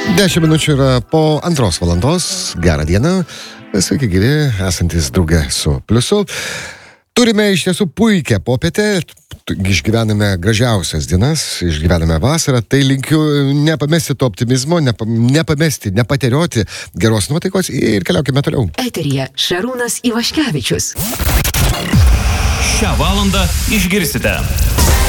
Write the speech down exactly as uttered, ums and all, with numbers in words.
Dešimt minučių yra po antros valandos. Gerą dieną. Sveiki gyvi, esantis drauge su Pliusu. Turime iš tiesų puikią popietę. Išgyvename gražiausias dienas, išgyvename vasarą. Tai linkiu nepamesti to optimizmo, nepa, nepamesti, nepaterioti geros nuotaikos ir keliaukime toliau. Eteryje Šarūnas Ivaškevičius. Šią valandą išgirsite.